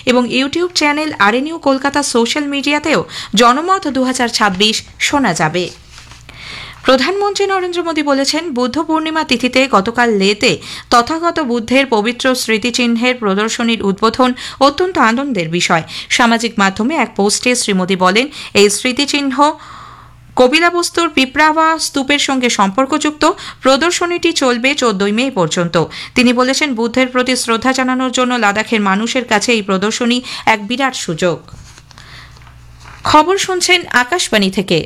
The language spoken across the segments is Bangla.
এবং ইউটিউব চ্যানেল আরএনইউ কলকাতা সোশ্যাল মিডিয়াতেও জনমত 2026 শোনা যাবে। প্রধানমন্ত্রী নরেন্দ্র মোদী বলেছেন, বুদ্ধ পূর্ণিমা তিথিতে গতকাল লেতে তথাগত বুদ্ধের পবিত্র স্মৃতিচিহ্নের প্রদর্শনীর উদ্বোধন অত্যন্ত আনন্দের বিষয়। সামাজিক মাধ্যমে এক পোস্টে শ্রী মোদী বলেন, এই স্মৃতিচিহ্ন কপিলাবস্তুর পিপরাওয়া স্তূপের সঙ্গে সম্পর্কযুক্ত। প্রদর্শনীটি চলবে 14 মে পর্যন্ত। তিনি বলেছেন, বুদ্ধের প্রতি শ্রদ্ধা জানানোর জন্য লাদাখের মানুষের কাছে এই প্রদর্শনী এক বিরাট সুযোগ। খবর শুনছেন আকাশবাণী থেকে।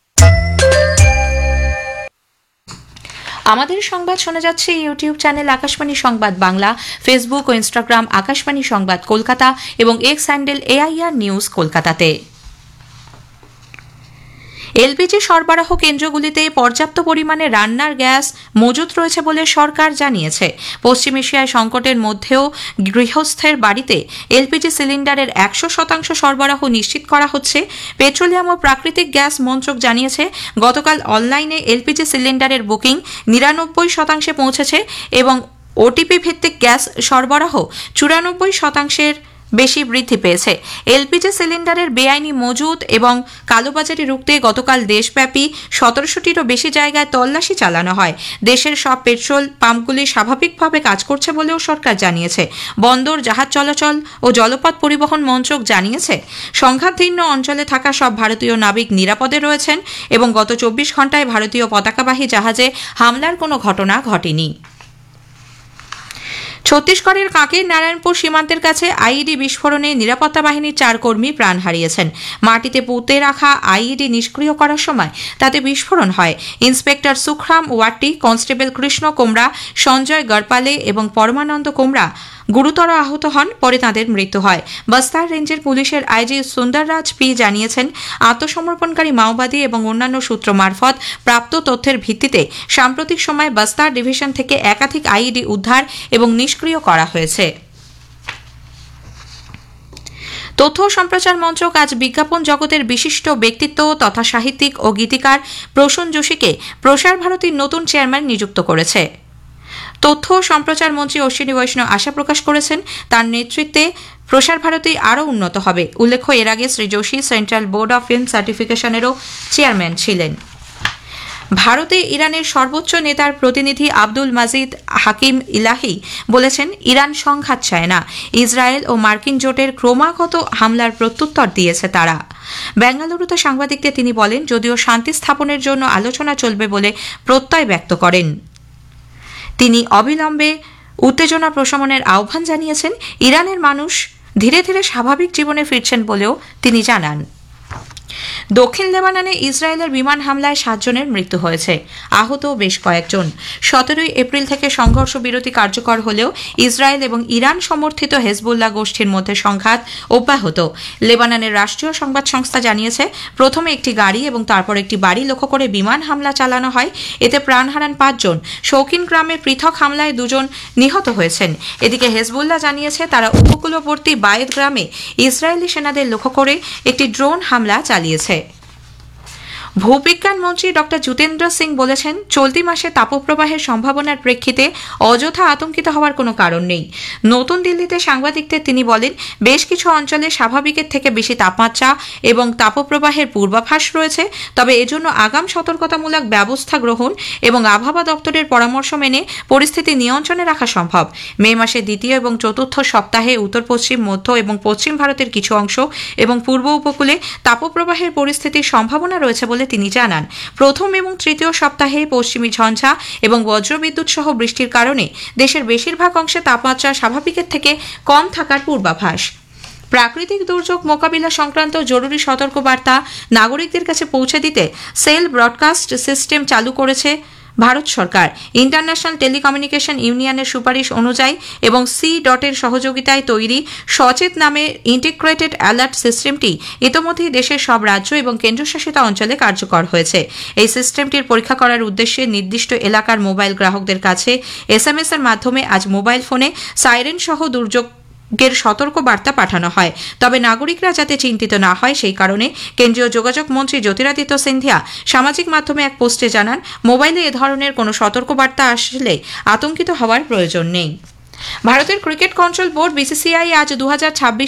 আমাদের সংবাদ শোনা যাচ্ছে ইউটিউব চ্যানেল আকাশবাণী সংবাদ বাংলা, ফেসবুক ও ইনস্টাগ্রাম আকাশবাণী সংবাদ কলকাতা এবং এক্স হ্যান্ডেল AIR নিউজ কলকাতাতে। এলপিজি সরবরাহ কেন্দ্রগুলিতে পর্যাপ্ত পরিমাণে রান্নার গ্যাস মজুত রয়েছে বলে সরকার জানিয়েছে। পশ্চিম এশিয়ায় সংকটের মধ্যেও গৃহস্থের বাড়িতে এলপিজি সিলিন্ডারের 100% সরবরাহ নিশ্চিত করা হচ্ছে। পেট্রোলিয়াম ও প্রাকৃতিক গ্যাস মন্ত্রক জানিয়েছে, গতকাল অনলাইনে এলপিজি সিলিন্ডারের বুকিং 99% পৌঁছেছে এবং ওটিপি ভিত্তিক গ্যাস সরবরাহ 94% বেশি বৃদ্ধি পেয়েছে। এলপিজি সিলিন্ডারের বেআইনি মজুত এবং কালোবাজারি রুখতে গতকাল দেশব্যাপী 1700টিরও বেশি জায়গায় তল্লাশি চালানো হয়। দেশের সব পেট্রোল পাম্পগুলি স্বাভাবিকভাবে কাজ করছে বলেও সরকার জানিয়েছে। বন্দর, জাহাজ চলাচল ও জলপথ পরিবহন মন্ত্রক জানিয়েছে, সংঘাতহীন অঞ্চলে থাকা সব ভারতীয় নাবিক নিরাপদে রয়েছেন এবং গত 24 ঘণ্টায় ভারতীয় পতাকাবাহী জাহাজে হামলার কোনো ঘটনা ঘটেনি। ছত্তিশগড়ের কাঁকের নারায়ণপুর সীমান্তের কাছে আইইডি বিস্ফোরণে নিরাপত্তা বাহিনীর 4 কর্মী প্রাণ হারিয়েছেন। মাটিতে পুঁতে রাখা আইইডি নিষ্ক্রিয় করার সময় তাতে বিস্ফোরণ হয়। ইন্সপেক্টর সুখরাম ওয়াট্টি, কনস্টেবল কৃষ্ণ কোমরা, সঞ্জয় গড়পালে এবং পরমানন্দ কোমরা গুরুতর আহত হন। পরে তাঁদের মৃত্যু হয়। বস্তার রেঞ্জের পুলিশের আইজি সুন্দররাজ পি জানিয়েছেন, আত্মসমর্পণকারী মাওবাদী এবং অন্যান্য সূত্র মারফত প্রাপ্ত তথ্যের ভিত্তিতে সাম্প্রতিক সময়ে বস্তার ডিভিশন থেকে একাধিক আইইডি উদ্ধার এবং নিষ্ক্রিয় করা হয়েছে। তথ্য ও সম্প্রচার মন্ত্রক আজ বিজ্ঞাপন জগতের বিশিষ্ট ব্যক্তিত্ব তথা সাহিত্যিক ও গীতিকার প্রসূন যোশীকে প্রসার ভারতীর নতুন চেয়ারম্যান নিযুক্ত করেছে। তথ্য ও সম্প্রচার মন্ত্রী অশ্বিনী বৈষ্ণব আশা প্রকাশ করেছেন, তার নেতৃত্বে প্রসার ভারতী আরও উন্নত হবে। উল্লেখ্য, এর আগে Shri Joshi central board of film সার্টিফিকেশনেরও chairman ছিলেন। ভারতে ইরানের সর্বোচ্চ নেতার প্রতিনিধি আব্দুল মাজিদ হাকিম ইলাহি বলেছেন, ইরান সংঘাত চায় না। ইসরায়েল ও মার্কিন জোটের ক্রমাগত হামলার প্রত্যুত্তর দিয়েছে তারা। বেঙ্গালুরুতে সাংবাদিকদের তিনি বলেন, যদিও শান্তি স্থাপনের জন্য আলোচনা চলবে বলে প্রত্যয় ব্যক্ত করেন। তিনি অবিলম্বে উত্তেজনা প্রশমনের আহ্বান জানিয়েছেন। ইরানের মানুষ ধীরে ধীরে স্বাভাবিক জীবনে ফিরছেন বলেও তিনি জানান। দক্ষিণ লেবাননে ইসরায়েলের বিমান হামলায় 7 জনের মৃত্যু হয়েছে, আহত বেশ কয়েকজন। 17 এপ্রিল থেকে সংঘর্ষ বিরতি কার্যকর হলেও ইসরায়েল এবং ইরান সমর্থিত হেজবুল্লাহ গোষ্ঠীর মধ্যে সংঘাত অব্যাহত। লেবাননের রাষ্ট্রীয় সংবাদ সংস্থা জানিয়েছে, প্রথমে একটি গাড়ি এবং তারপর একটি বাড়ি লক্ষ্য করে বিমান হামলা চালানো হয়। এতে প্রাণ হারান 5 জন। শৌকিন গ্রামে পৃথক হামলায় 2 জন নিহত হয়েছেন। এদিকে হেজবুল্লাহ জানিয়েছে, তারা উপকূলবর্তী বায়েদ গ্রামে ইসরায়েলি সেনাদের লক্ষ্য করে একটি ড্রোন হামলা চালিয়েছে। ভূবিজ্ঞান মন্ত্রী ডক্টর জিতেন্দ্র সিং বলেছেন, চলতি মাসে তাপপ্রবাহের সম্ভাবনার প্রেক্ষিতে অযথা আতঙ্কিত হওয়ার কোনো কারণ নেই। নতুন দিল্লিতে সাংবাদিকদের তিনি বলেন, বেশ কিছু অঞ্চলে স্বাভাবিকের থেকে বেশি তাপমাত্রা এবং তাপপ্রবাহের পূর্বাভাস রয়েছে, তবে এজন্য আগাম সতর্কতামূলক ব্যবস্থা গ্রহণ এবং আবহাওয়া দপ্তরের পরামর্শ মেনে পরিস্থিতি নিয়ন্ত্রণে রাখা সম্ভব। মে মাসের 2য় এবং 4র্থ সপ্তাহে উত্তর পশ্চিম, মধ্য এবং পশ্চিম ভারতের কিছু অংশ এবং পূর্ব উপকূলে তাপপ্রবাহের পরিস্থিতির সম্ভাবনা রয়েছে বলে তিনি জানান। প্রথম এবং তৃতীয় সপ্তাহে পশ্চিমী ঝঞ্ঝা এবং বজ্রবিদ্যুৎ সহ বৃষ্টির কারণে দেশের বেশিরভাগ অংশে তাপমাত্রা স্বাভাবিকের থেকে কম থাকার পূর্বাভাস। প্রাকৃতিক দুর্যোগ মোকাবিলা সংক্রান্ত জরুরি সতর্কবার্তা নাগরিকদের কাছে পৌঁছে দিতে সেল ব্রডকাস্ট সিস্টেম চালু করেছে ভারত সরকার। ইন্টারন্যাশনাল টেলিকমিউনিকেশন ইউনিয়নের সুপারিশ অনুযায়ী এবং সি.এর সহযোগিতায় তৈরি সচেত নামে ইন্টিগ্রেটেড অ্যালার্ট সিস্টেমটি ইতোমধ্যেই দেশের সব রাজ্য এবং কেন্দ্রশাসিত অঞ্চলে কার্যকর হয়েছে। এই সিস্টেমটির পরীক্ষা করার উদ্দেশ্যে নির্দিষ্ট এলাকার মোবাইল গ্রাহকদের কাছে SMS এর মাধ্যমে আজ মোবাইল ফোনে সাইরেন সহ দুর্যোগ সতর্ক বার্তা পাঠানো হয়। তবে নাগরিকরা যাতে চিন্তিত না হয় সেই কারণে কেন্দ্রীয় যোগাযোগ মন্ত্রী জ্যোতিরাদিত্য সিন্ধিয়া সামাজিক মাধ্যমে এক পোস্টে জানান, মোবাইলে এ ধরনের কোনো সতর্কবার্তা আসলে আতঙ্কিত হওয়ার প্রয়োজন নেই। ভারতের ক্রিকেট কন্ট্রোল বোর্ড BCCI আজ 2026